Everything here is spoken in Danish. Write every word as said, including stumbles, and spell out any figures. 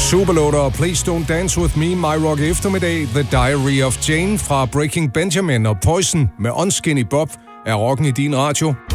Superloader og Please Don't Dance With Me, My Rock eftermiddag, The Diary of Jane fra Breaking Benjamin og Poison med Unskinny Bob er rocken i din radio.